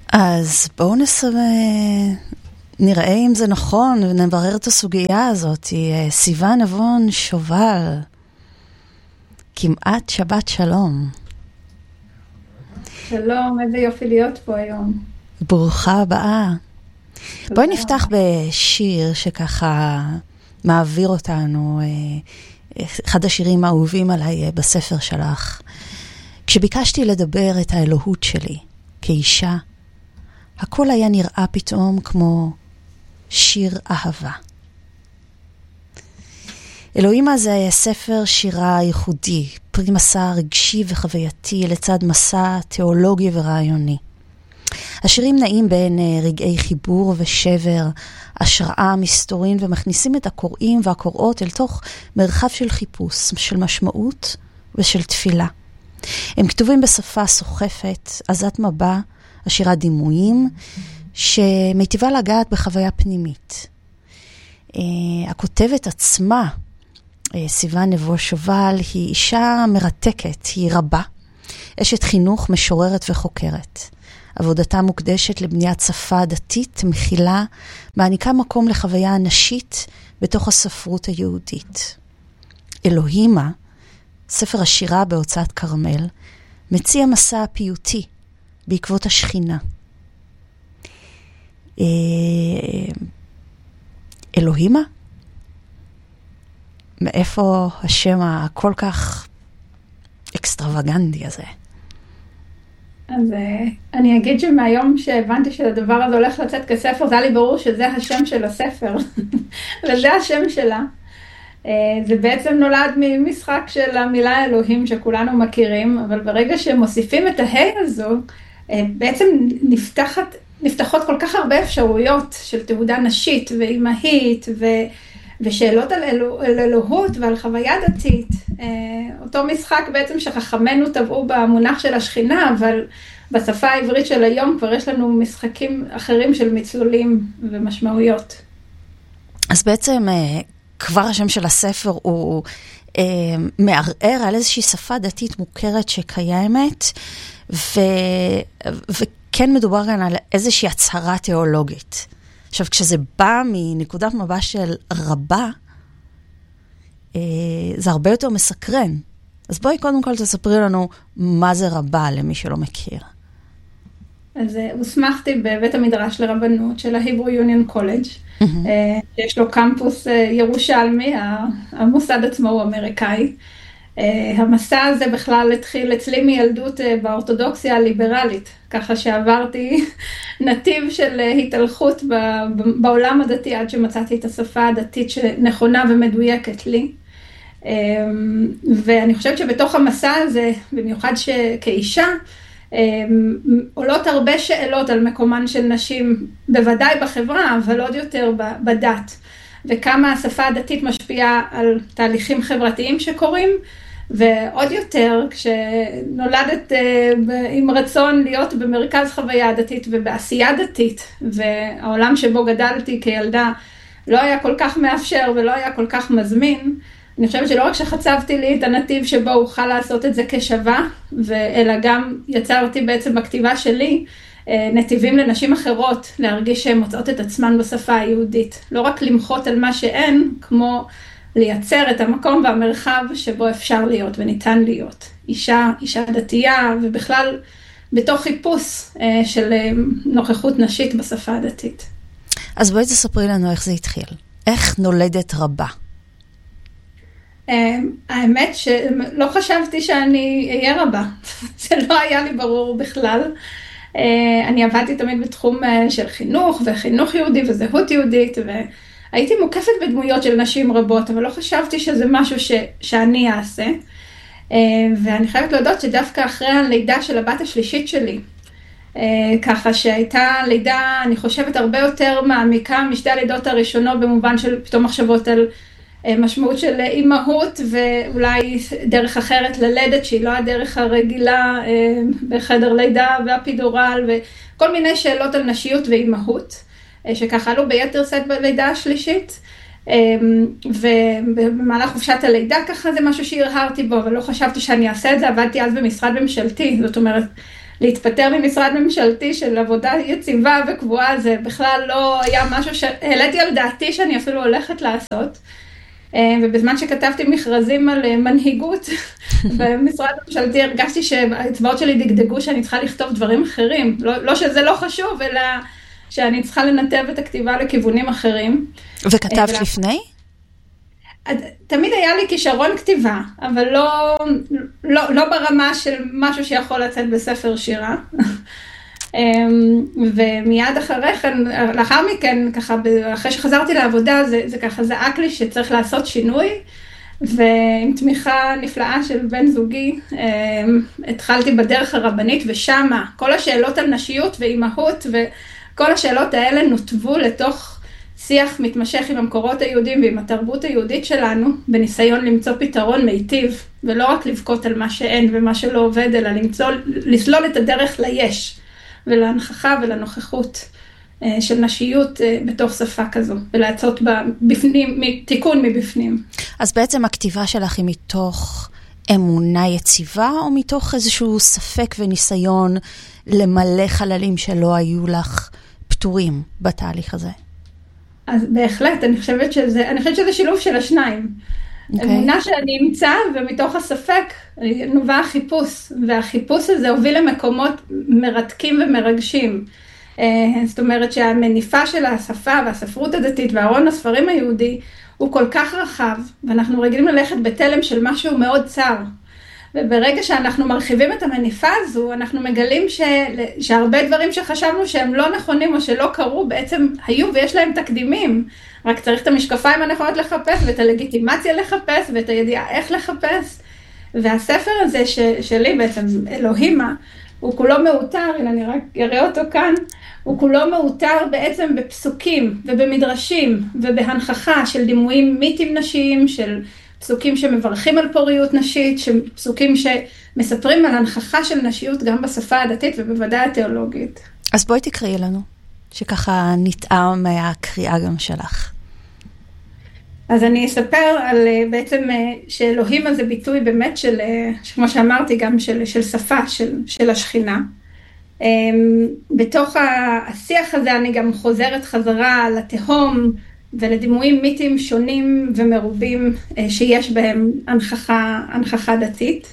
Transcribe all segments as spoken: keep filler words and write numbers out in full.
אז בואו נסו... נראה אם זה נכון ונברר את הסוגיה הזאת. סיוון נבון שובל, כמעט שבת שלום. שלום, איזה יופי להיות פה היום. ברוכה הבאה. בואי נפתח בשיר שככה מעביר אותנו, אחד השירים האהובים עליי בספר שלך. כשביקשתי לדבר את האלוהות שלי כאישה, הכל היה נראה פתאום כמו שיר אהבה. אלוהימה זה ספר שירה ייחודי, פרי מסע רגשי וחווייתי לצד מסע תיאולוגי ורעיוני. השירים נעים בין רגעי חיבור ושבר, השראה, מסתורין, ומכניסים את הקוראים והקוראות אל תוך מרחב של חיפוש, של משמעות ושל תפילה. הם כתובים בשפה סוחפת, עזת מבע, השירת דימויים, שמיטיבה לגעת בחוויה פנימית. הכותבת עצמה, סיוון נבון שובל, היא אישה מרתקת, היא רבה, אשת חינוך, משוררת וחוקרת. עבודתה מוקדשת לבניית שפה דתית, מכילה, מעניקה מקום לחוויה נשית בתוך הספרות היהודית. אלוהימה, ספר השירה בהוצאת כרמל, מציע מסע פיוטי בעקבות השכינה. אלוהימה? מאיפה השם הכל כך אקסטרווגנדי הזה? אז אני אגיד שמהיום שהבנתי שהדבר הזה הולך לצאת כספר, זה היה לי ברור שזה השם של הספר, וזה השם שלה. זה בעצם נולד ממשחק של המילה אלוהים שכולנו מכירים, אבל ברגע שמוסיפים את ההי הזו, בעצם נפתחת, נפתחות כל כך הרבה אפשרויות של תהודה נשית ואימהית ו... ושאלות על, אלוה, על אלוהות ועל חוויה דתית. אותו משחק בעצם שחכמנו טבעו במונח של השכינה, אבל בשפה העברית של היום כבר יש לנו משחקים אחרים של מצלולים ומשמעויות. אז בעצם כבר השם של הספר הוא מערער על איזושהי שפה דתית מוכרת שקיימת, ו... וכן מדובר כאן על איזושהי הצהרה תיאולוגית. עכשיו, כשזה בא מנקודת מבט של רבה, זה הרבה יותר מסקרן. אז בואי קודם כל תספרי לנו מה זה רבה למי שלא מכיר. אז הוסמכתי בבית המדרש לרבנות של ההיברו יוניון קולג', יש לו קמפוס ירושלמי, המוסד עצמו הוא אמריקאי. המסע הזה בכלל התחיל אצלי מילדות באורתודוקסיה הליברלית, ככה שעברתי נתיב של התהלכות בעולם הדתי עד שמצאתי את השפה הדתית שנכונה ומדויקת לי. ואני חושבת שבתוך המסע הזה, במיוחד כאישה, עולות הרבה שאלות על מקומן של נשים, בוודאי בחברה, אבל עוד יותר בדת. וכמה השפה הדתית משפיעה על תהליכים חברתיים שקורים, ועוד יותר כשנולדת עם רצון להיות במרכז חוויה דתית ובעשייה דתית, והעולם שבו גדלתי כילדה לא היה כל כך מאפשר ולא היה כל כך מזמין, אני חושבת שלא רק שחצבתי לי את הנתיב שבו אוכל לעשות את זה כשווה, אלא גם יצרתי בעצם בכתיבה שלי נתיבים לנשים אחרות להרגיש שהן מוצאות את עצמן בשפה היהודית. לא רק למחות על מה שאין, כמו לייצר את המקום והמרחב שבו אפשר להיות וניתן להיות. אישה, אישה דתייה, ובכלל בתוך חיפוש של נוכחות נשית בשפה הדתית. אז בואי תספרי לנו איך זה התחיל. איך נולדת רבה? האמת שלא חשבתי שאני אהיה רבה. זה לא היה לי ברור בכלל. אני עבדתי תמיד בתחום של חינוך וחינוך יהודי וזהות יהודית, והייתי מוקפת בדמויות של נשים רבות, אבל לא חשבתי שזה משהו ש, שאני אעשה. ואני חייבת להודות שדווקא אחרי הלידה של הבת השלישית שלי, ככה שהייתה לידה, אני חושבת, הרבה יותר מעמיקה משתי הלידות הראשונות, במובן של פתאום מחשבות על משמעות של אימהות, ואולי דרך אחרת ללדת, שהיא לא הדרך הרגילה בחדר לידה והפידורל, וכל מיני שאלות על נשיות ואימהות, שככה עלו ביתר סט בלידה השלישית, ובמהלך חופשת הלידה ככה זה משהו שהרהרתי בו, אבל לא חשבתי שאני אעשה את זה. עבדתי אז במשרד ממשלתי, זאת אומרת, להתפטר ממשרד ממשלתי של עבודה יציבה וקבועה, זה בכלל לא היה משהו שהעליתי על דעתי שאני אפילו הולכת לעשות. ובזמן שכתבתי מכרזים על מנהיגות במשרד ממשלתי, הרגשתי שהאצבעות שלי דגדגו שאני צריכה לכתוב דברים אחרים. לא, לא שזה לא חשוב, אלא שאני צריכה לנתב את הכתיבה לכיוונים אחרים. וכתבת ולה... לפני? תמיד היה לי כישרון כתיבה, אבל לא, לא, לא ברמה של משהו שיכול לצאת בספר שירה. ומיד אחרי כן, לאחר מכן, ככה, אחרי שחזרתי לעבודה, זה, זה ככה זעק לי שצריך לעשות שינוי, ועם תמיכה נפלאה של בן זוגי, התחלתי בדרך הרבנית, ושמה כל השאלות על נשיות ואימהות, וכל השאלות האלה נותבו לתוך שיח מתמשך עם המקורות היהודים ועם התרבות היהודית שלנו, בניסיון למצוא פתרון מיטיב, ולא רק לבכות על מה שאין ומה שלא עובד, אלא למצוא, לסלול את הדרך ליש, ולהנכחה ולנוכחות של נשיות בתוך שפה כזו, ולעשות בה בפנים, תיקון מבפנים. אז בעצם הכתיבה שלך היא מתוך אמונה יציבה, או מתוך איזשהו ספק וניסיון למלא חללים שלא היו לך פתורים בתהליך הזה? אז בהחלט, אני חושבת שזה, אני חושבת שזה שילוב של השניים. Okay. אמונה שאני אמצא, ומתוך הספק נובע החיפוש, והחיפוש הזה הוביל למקומות מרתקים ומרגשים. זאת אומרת שהמניפה של השפה והספרות הדתית והארון הספרים היהודי הוא כל כך רחב, ואנחנו רגילים ללכת בתלם של משהו מאוד צר. וברגע שאנחנו מרחיבים את המניפה הזו, אנחנו מגלים ש... שהרבה דברים שחשבנו שהם לא נכונים או שלא קרו, בעצם היו ויש להם תקדימים. רק צריך את המשקפיים הנכונות לחפש, ואת הלגיטימציה לחפש, ואת הידיעה איך לחפש. והספר הזה ש... שלי בעצם, אלוהימה, הוא כולו מאותר, הנה אני רק אראה אותו כאן, הוא כולו מאותר בעצם בפסוקים ובמדרשים ובהנכחה של דימויים מיתים נשיים, של פסוקים שמברכים על פוריות נשית, פסוקים שמספרים על הנכחה של נשיות גם בשפה הדתית ובוודאי התיאולוגית. אז בואי תקראי לנו, שככה נטעם מהקריאה גם שלך. אז אני אספר על בעצם שאלוהים הזה ביטוי באמת של, כמו שאמרתי, גם של, של שפה, של, של השכינה. בתוך השיח הזה אני גם חוזרת חזרה לתהום, ולדימויים מיתיים שונים ומרובים שיש בהם הנכחה, הנכחה דתית.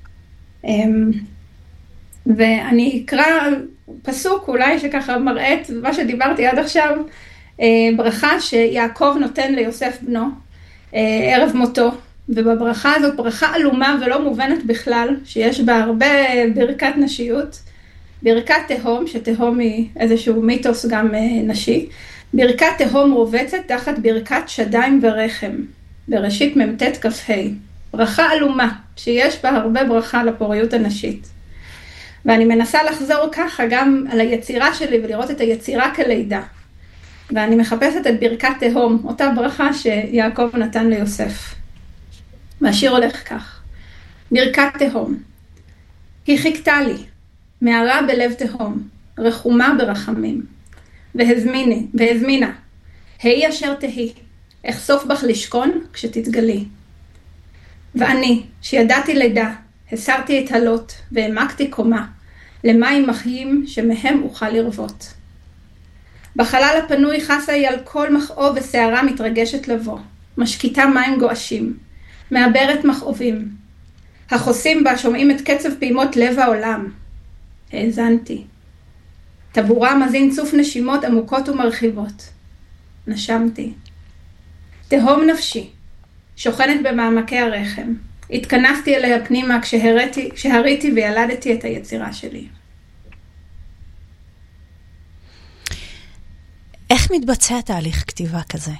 ואני אקרא פסוק אולי שככה מראה את מה שדיברתי עד עכשיו, ברכה שיעקב נותן ליוסף בנו ערב מותו, ובברכה הזאת ברכה אלומה ולא מובנת בכלל, שיש בה הרבה ברכת נשיות, ברכת תהום, שתהום היא איזשהו מיתוס גם נשי, ברכת תהום רובצת תחת ברכת שדיים ורחם, בראשית ממתת כ"ה. ברכה אלומה, שיש בה הרבה ברכה לפוריות הנשית. ואני מנסה לחזור ככה גם על היצירה שלי ולראות את היצירה כלידה. ואני מחפשת את ברכת תהום, אותה ברכה שיעקב נתן ליוסף. והשיר הולך כך. ברכת תהום. היא חיכתה לי, מערה בלב תהום, רחומה ברחמים. והזמיני, והזמינה, היי אשר תהי, אחשוף בך לשכון כשתתגלי. ואני, שידעתי לידה, הסרתי את הלוט והעמקתי קומה, למים מחיים שמהם אוכל לרבות. בחלל הפנוי חסה היא על כל מכאוב ושערה מתרגשת לבוא, משקיטה מים גועשים, מעברת מכאובים. החוסים בה שומעים את קצב פעימות לב העולם. האזנתי. טבורה מזין צוף נשימות עמוקות ומרחיבות. נשמתי. תהום נפשי, שוכנת במעמקי הרחם. התכנסתי אליה פנימה כשהריתי, כשהריתי וילדתי את היצירה שלי. איך מתבצע תהליך כתיבה כזה?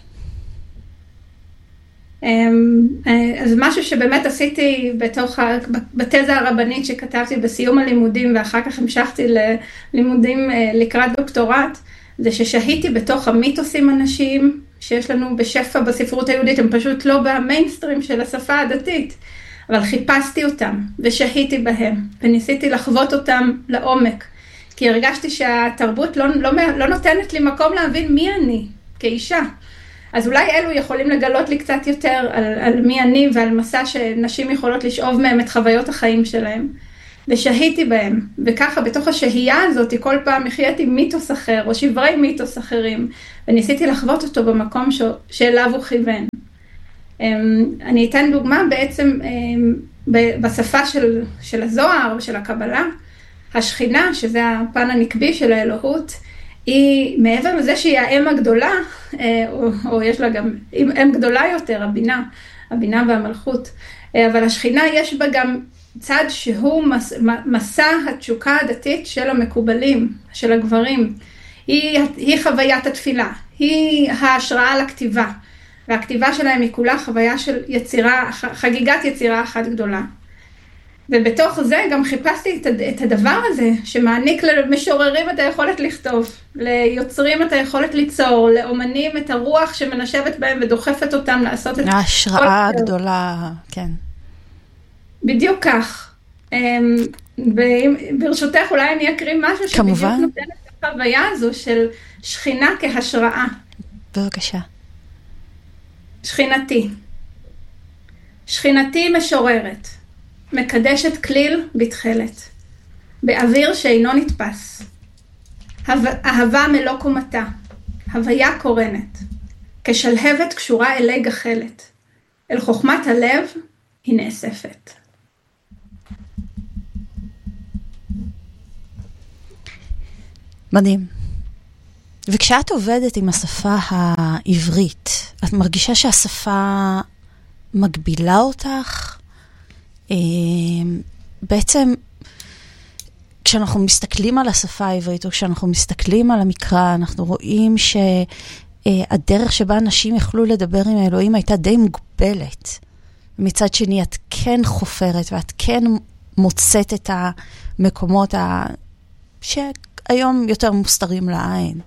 אז משהו שבאמת עשיתי בתוך, בתזה הרבנית שכתבתי בסיום הלימודים, ואחר כך המשכתי ללימודים לקראת דוקטורט, זה ששהיתי בתוך המיתוסים הנשיים שיש לנו בשפע בספרות היהודית, הם פשוט לא במיינסטרים של השפה הדתית, אבל חיפשתי אותם ושהיתי בהם, וניסיתי לחוות אותם לעומק, כי הרגשתי שהתרבות לא, לא, לא נותנת לי מקום להבין מי אני כאישה. אז אולי אלו יכולים לגלות לי קצת יותר על, על מי אני ועל מסע שנשים יכולות לשאוב מהם את חוויות החיים שלהם. ושהיתי בהם, וככה בתוך השהייה הזאת כל פעם החייתי מיתוס אחר, או שברי מיתוס אחרים, וניסיתי לחוות אותו במקום ש... שאליו הוא כיוון. אני אתן דוגמה בעצם בשפה של, של הזוהר ושל הקבלה, השכינה, שזה הפן הנקבי של האלוהות, היא מעבר לזה שהיא האם הגדולה, או, או יש לה גם אם גדולה יותר, הבינה, הבינה והמלכות, אבל השכינה יש בה גם צד שהוא מס, מסע התשוקה הדתית של המקובלים, של הגברים. היא, היא חוויית התפילה, היא ההשראה לכתיבה, והכתיבה שלהם היא כולה חוויה של יצירה, חגיגת יצירה אחת גדולה. ובתוך זה גם חיפשתי את הדבר הזה, שמעניק למשוררים את היכולת לכתוב, ליוצרים את היכולת ליצור, לאומנים את הרוח שמנשבת בהם ודוחפת אותם לעשות את... ההשראה הגדולה, כן. בדיוק כך. ברשותך אולי אני אקריא משהו שבדיוק נותן את החוויה הזו של שכינה כהשראה. בבקשה. שכינתי. שכינתי משוררת. מקדשת כליל בתחלת, באוויר שאינו נתפס. אהבה מלוא קומתה, הוויה קורנת, כשלהבת קשורה אלי גחלת, אל חוכמת הלב היא נאספת. מדהים. וכשאת עובדת עם השפה העברית, את מרגישה שהשפה מגבילה אותך? בעצם כשאנחנו מסתכלים על השפה העברית או כשאנחנו מסתכלים על המקרא, אנחנו רואים שהדרך שבה אנשים יכלו לדבר עם האלוהים הייתה די מוגבלת. מצד שני את כן חופרת ואת כן מוצאת את המקומות שהיום יותר מוסתרים לעין.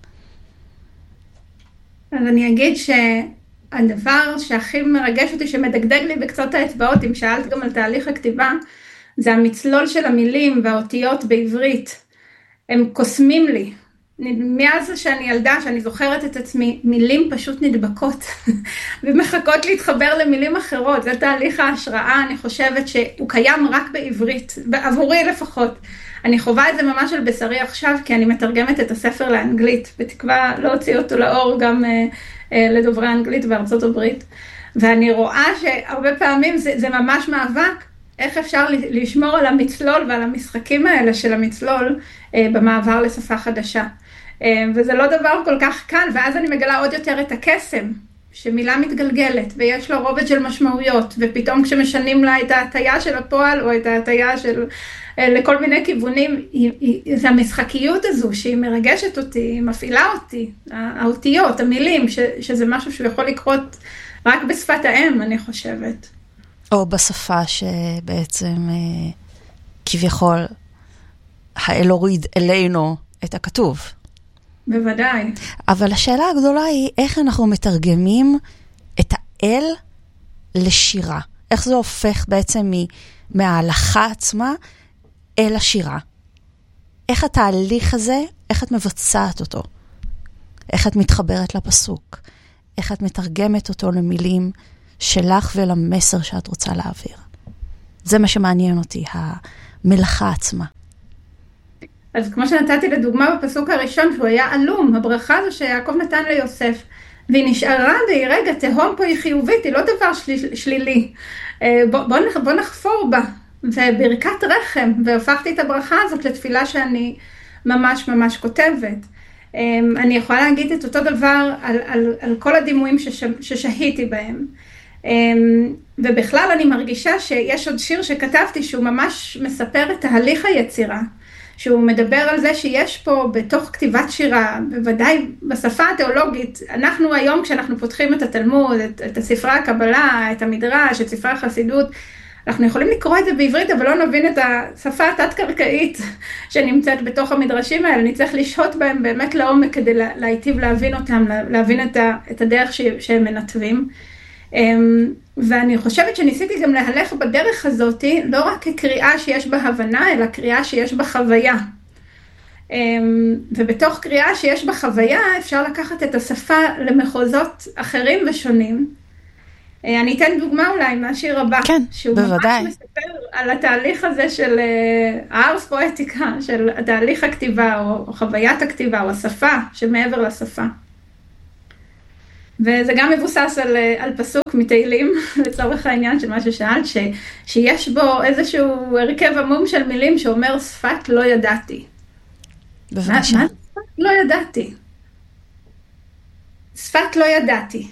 אז אני אגיד ש... הדבר שהכי מרגש אותי, שמדגדג לי בקצות האצבעות, אם שאלת גם על תהליך הכתיבה, זה המצלול של המילים והאותיות בעברית. הם קוסמים לי. מאז שאני ילדה, שאני זוכרת את עצמי, מילים פשוט נדבקות, ומחכות להתחבר למילים אחרות. זה תהליך ההשראה, אני חושבת שהוא קיים רק בעברית, עבורי לפחות. אני חווה את זה ממש על בשרי עכשיו, כי אני מתרגמת את הספר לאנגלית, בתקווה לא הוציא אותו לאור גם אה, לדוברי אנגלית בארצות הברית. ואני רואה שהרבה פעמים זה, זה ממש מאבק, איך אפשר לשמור על המצלול ועל המשחקים האלה של המצלול אה, במעבר לשפה חדשה. אה, וזה לא דבר כל כך קל, ואז אני מגלה עוד יותר את הקסם, שמילה מתגלגלת, ויש לו רובד של משמעויות, ופתאום כשמשנים לה את ההטיה של הפועל, או את ההטיה של... לכל מיני כיוונים, זה המשחקיות הזו שהיא מרגשת אותי, היא מפעילה אותי, האותיות, המילים, ש, שזה משהו שהוא יכול לקרות רק בשפת האם, אני חושבת. או בשפה שבעצם כביכול האל הוריד אלינו את הכתוב. בוודאי. אבל השאלה הגדולה היא איך אנחנו מתרגמים את האל לשירה. איך זה הופך בעצם מההלכה עצמה אל השירה. איך התהליך הזה, איך את מבצעת אותו? איך את מתחברת לפסוק? איך את מתרגמת אותו למילים שלך ולמסר שאת רוצה להעביר? זה מה שמעניין אותי, המלאכה עצמה. אז כמו שנתתי לדוגמה בפסוק הראשון, שהוא היה אלום, הברכה הזו שיעקב נתן ליוסף, והיא נשארה די, רגע, תהום פה היא חיובית, היא לא דבר של, שלילי. בוא, בוא, בוא נחפור בה. וברכת רחם, והפכתי את הברכה הזאת לתפילה שאני ממש ממש כותבת. אני יכולה להגיד את אותו דבר על, על, על כל הדימויים שש, ששהיתי בהם. ובכלל אני מרגישה שיש עוד שיר שכתבתי שהוא ממש מספר את תהליך היצירה, שהוא מדבר על זה שיש פה בתוך כתיבת שירה, בוודאי בשפה התיאולוגית, אנחנו היום כשאנחנו פותחים את התלמוד, את, את הספרי הקבלה, את המדרש, את ספרי החסידות, אנחנו יכולים לקרוא את זה בעברית, אבל לא נבין את השפה התת-קרקעית שנמצאת בתוך המדרשים האלה. אני צריך לשהות בהם באמת לעומק כדי להיטיב להבין אותם, להבין את הדרך שהם מנתבים. ואני חושבת שניסיתי גם להלך בדרך הזאת, לא רק כקריאה שיש בה הבנה, אלא קריאה שיש בה חוויה. ובתוך קריאה שיש בה חוויה, אפשר לקחת את השפה למחוזות אחרים ושונים, אני אתן דוגמה אולי מהשיר הבא. כן, שהוא בוודאי. ממש מספר על התהליך הזה של הארס פואטיקה, של תהליך הכתיבה, או חוויית הכתיבה, או השפה, שמעבר לשפה. וזה גם מבוסס על, על פסוק מתהילים, לצורך העניין של מה ששאלת, ש, שיש בו איזשהו הרכב עמום של מילים שאומר שפת לא ידעתי. בבקשה. מה? מה? לא ידעתי. שפת לא ידעתי.